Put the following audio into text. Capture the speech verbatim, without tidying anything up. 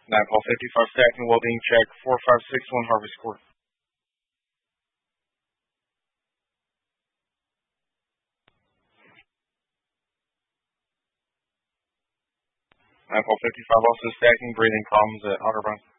Nightfall fifty-five stacking, well-being check, four five six one Harvest Court. Nightfall fifty-five also stacking, breathing problems at Otterburn.